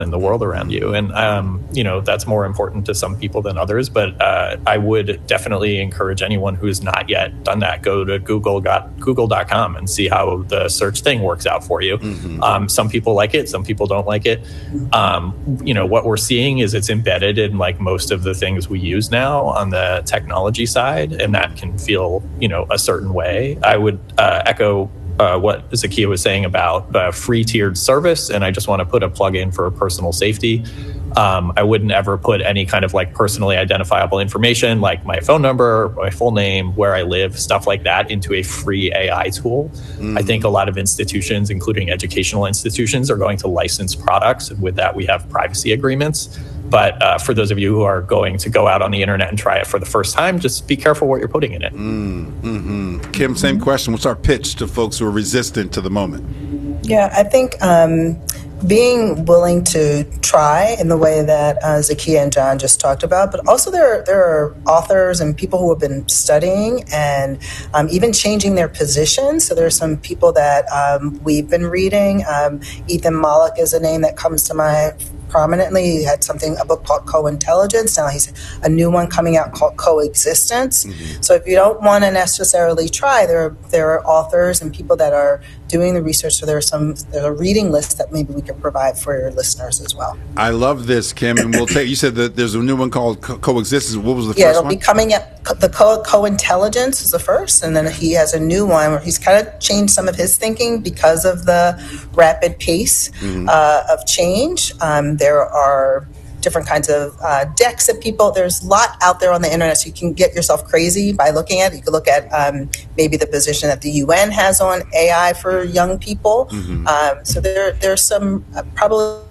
in the world around you. And, that's more important to some people than others. But I would definitely encourage anyone who's not yet done that, go to google.com and see how the search thing works out for you. Mm-hmm. Some people like it. Some people don't like it. What we're seeing is it's embedded in like most of the things we use now on the technology side. And that can feel, a certain way. I would echo what Zakia was saying about free tiered service. And I just want to put a plug in for personal safety. I wouldn't ever put any kind of like personally identifiable information like my phone number, my full name, where I live, stuff like that into a free AI tool. Mm. I think a lot of institutions, including educational institutions, are going to license products. And with that, we have privacy agreements. But for those of you who are going to go out on the internet and try it for the first time, just be careful what you're putting in it. Mm-hmm. Kim, same question. What's our pitch to folks who are resistant to the moment? Yeah, I think being willing to try in the way that Zakia and John just talked about, but also there are authors and people who have been studying and even changing their positions. So there are some people that we've been reading. Ethan Mollick is a name that comes to mind prominently. He had a book called Co-Intelligence. Now he's a new one coming out called Coexistence. Mm-hmm. So if you don't want to necessarily try, there are authors and people that are doing the research. So there's a reading list that maybe we can provide for your listeners as well. I love this, Kim, and you said that there's a new one called Coexistence. What was the first one? Yeah, it'll be coming up. The Co-Intelligence is the first, and then he has a new one where he's kind of changed some of his thinking because of the rapid pace of change. There are different kinds of decks that there's a lot out there on the internet, so you can get yourself crazy by looking at it. You could look at maybe the position that the UN has on AI for young people. Mm-hmm. So there's some probably...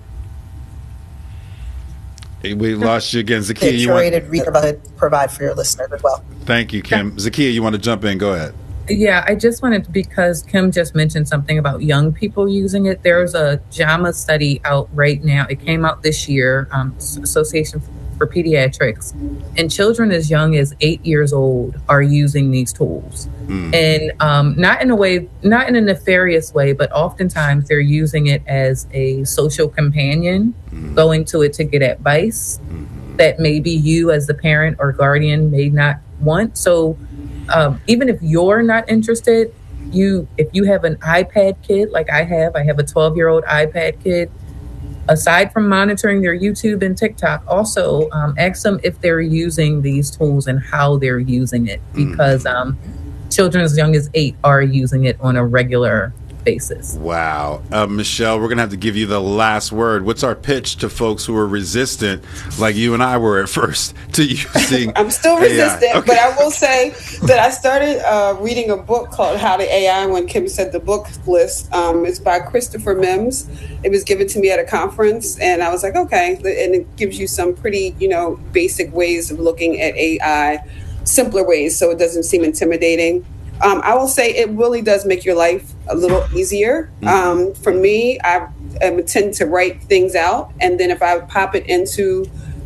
We lost you again. Zakia, you curated provide for your listeners as well. Thank you, Kim. Zakia, you want to jump in? Go ahead. Yeah, I just wanted, because Kim just mentioned something about young people using it. There's a JAMA study out right now. It came out this year, Association for Pediatrics. And children as young as 8 years old are using these tools. And not in a nefarious way, but oftentimes they're using it as a social companion, going to it to get advice that maybe you as the parent or guardian may not want. So even if you're not interested, if you have an iPad kid like I have a 12-year-old iPad kid, aside from monitoring their YouTube and TikTok, also ask them if they're using these tools and how they're using it, because children as young as 8 are using it on a regular basis. Wow. Michelle, we're going to have to give you the last word. What's our pitch to folks who are resistant, like you and I were at first, to using I'm still AI? resistant, Okay. but I will say that I started reading a book called How to AI when Kim said the book list. It's by Christopher Mims. It was given to me at a conference, and I was like, okay. And it gives you some pretty, basic ways of looking at AI, simpler ways, so it doesn't seem intimidating. I will say it really does make your life a little easier. For me, I tend to write things out, and then if I pop it into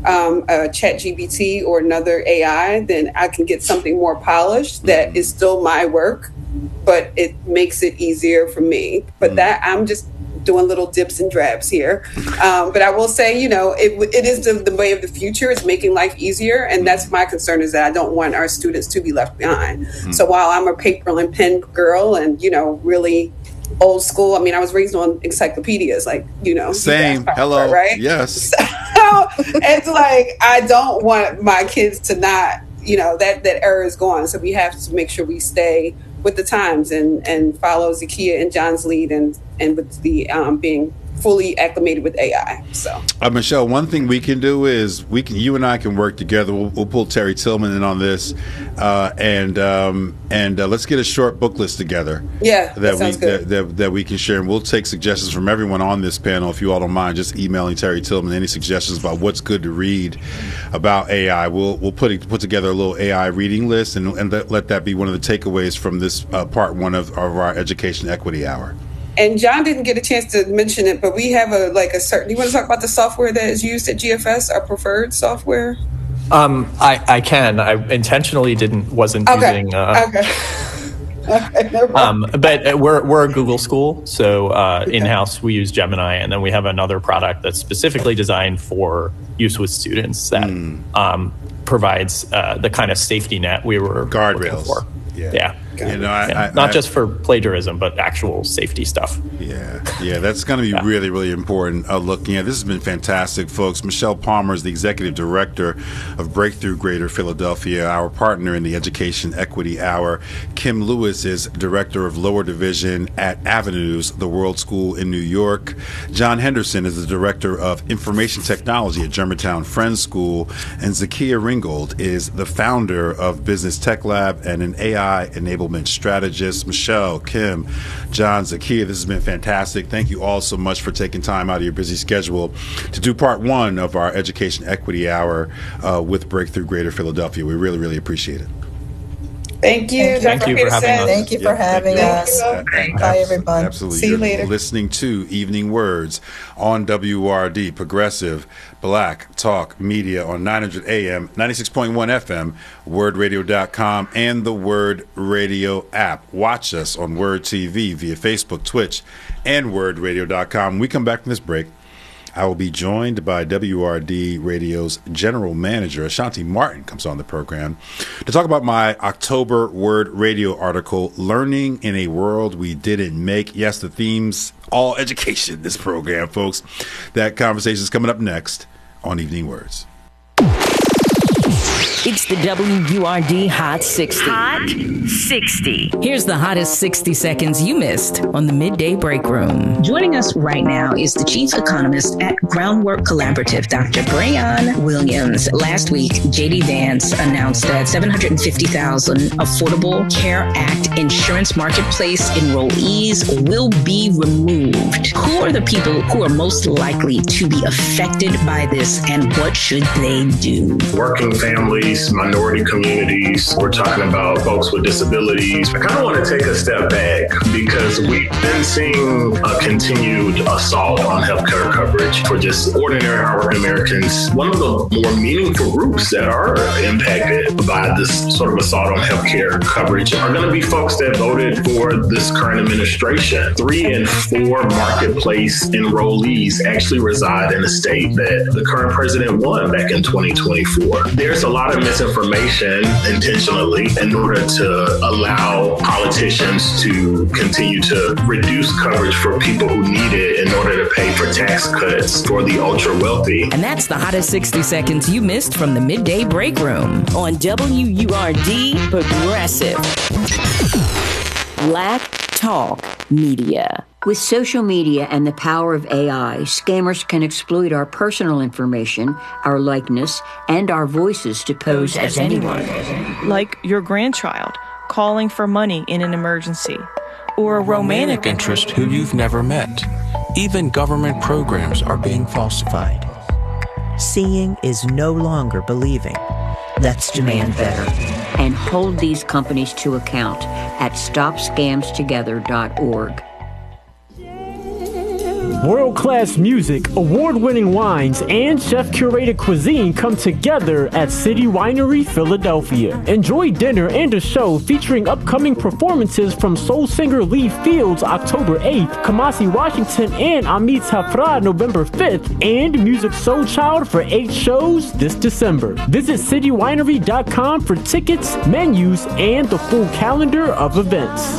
a ChatGPT or another AI, then I can get something more polished that is still my work, but it makes it easier for me. But that I'm just doing little dips and drabs here. But I will say, it is the way of the future. It's making life easier. And that's my concern, is that I don't want our students to be left behind. So while I'm a paper and pen girl and, really old school, I was raised on encyclopedias, Same. Hello. Right? Yes. So it's like, I don't want my kids to not, that era is gone. So we have to make sure we stay with the times and follow Zakia and John's lead and with the being fully acclimated with AI. So, Michelle, one thing we can do is you and I can work together. We'll pull Terry Tillman in on this, and let's get a short book list together. Yeah, that sounds good. That we can share, and we'll take suggestions from everyone on this panel. If you all don't mind, just emailing Terry Tillman any suggestions about what's good to read about AI. We'll put together a little AI reading list, and let that be one of the takeaways from this part one of our Education Equity Hour. And John didn't get a chance to mention it, but we have a certain. You want to talk about the software that is used at GFS, our preferred software? I can. I intentionally wasn't using. Okay, never mind. But we're a Google school, so in-house we use Gemini, and then we have another product that's specifically designed for use with students that provides the kind of safety net we were Guardrails. looking for. Yeah. You know, Not just for plagiarism, but actual safety stuff. Yeah, that's going to be really, really important. Looking at this has been fantastic, folks. Michelle Palmer is the executive director of Breakthrough Greater Philadelphia, our partner in the Education Equity Hour. Kim Lewis is director of Lower Division at Avenues, the World School in New York. John Henderson is the director of Information Technology at Germantown Friends School, and Zakia Ringgold is the founder of Business Tech Lab and an AI enablement strategist. Michelle, Kim, John, Zakia, this has been fantastic. Thank you all so much for taking time out of your busy schedule to do part one of our Education Equity Hour with Breakthrough Greater Philadelphia. We really, really appreciate it. Thank you. Thank you for having us. Thank you for having us. Bye, everyone. Absolutely. See you later. You're listening to Evening Words on WRD, Progressive Black Talk Media on 900 AM, 96.1 FM, wordradio.com, and the Word Radio app. Watch us on Word TV via Facebook, Twitch, and wordradio.com. When we come back from this break, I will be joined by WRD Radio's general manager, Ashanti Martin, comes on the program to talk about my October Word Radio article, Learning in a World We Didn't Make. Yes, the theme's all education, this program, folks. That conversation is coming up next on Evening Words. It's the WURD Hot 60. Hot 60. Here's the hottest 60 seconds you missed on the Midday Break Room. Joining us right now is the chief economist at Groundwork Collaborative, Dr. Brayon Williams. Last week, J.D. Vance announced that 750,000 Affordable Care Act insurance marketplace enrollees will be removed. Who are the people who are most likely to be affected by this, and what should they do? Working families, minority communities. We're talking about folks with disabilities. I kind of want to take a step back because we've been seeing a continued assault on healthcare coverage for just ordinary hardworking Americans. One of the more meaningful groups that are impacted by this sort of assault on healthcare coverage are going to be folks that voted for this current administration. 3 in 4 marketplace enrollees actually reside in a state that the current president won back in 2024. There's a lot of misinformation intentionally in order to allow politicians to continue to reduce coverage for people who need it in order to pay for tax cuts for the ultra wealthy. And that's the hottest 60 seconds you missed from the Midday Break Room on WURD Progressive Black Talk Media. With social media and the power of AI, scammers can exploit our personal information, our likeness, and our voices to pose as anyone. Like your grandchild calling for money in an emergency, or a romantic interest who you've never met. Even government programs are being falsified. Seeing is no longer believing. Let's demand better. And hold these companies to account at StopScamsTogether.org. World-class music, award-winning wines, and chef-curated cuisine come together at City Winery, Philadelphia. Enjoy dinner and a show featuring upcoming performances from soul singer Lee Fields October 8th, Kamasi Washington and Amit Hafra November 5th, and Music Soul Child for 8 shows this December. Visit citywinery.com for tickets, menus, and the full calendar of events.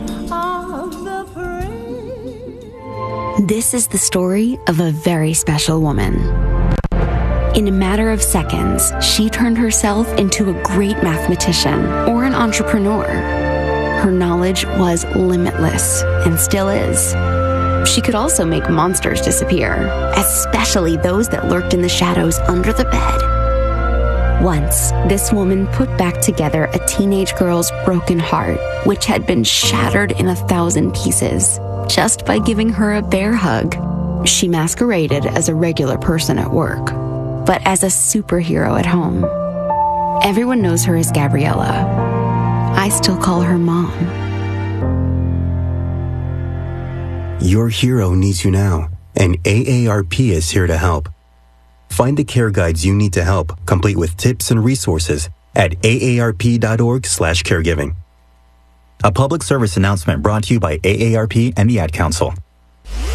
This is the story of a very special woman. In a matter of seconds, she turned herself into a great mathematician or an entrepreneur. Her knowledge was limitless and still is. She could also make monsters disappear, especially those that lurked in the shadows under the bed. Once, this woman put back together a teenage girl's broken heart, which had been shattered in 1,000 pieces, just by giving her a bear hug. She masqueraded as a regular person at work, but as a superhero at home. Everyone knows her as Gabriella. I still call her Mom. Your hero needs you now, and AARP is here to help. Find the care guides you need to help, complete with tips and resources at aarp.org/caregiving. A public service announcement brought to you by AARP and the Ad Council.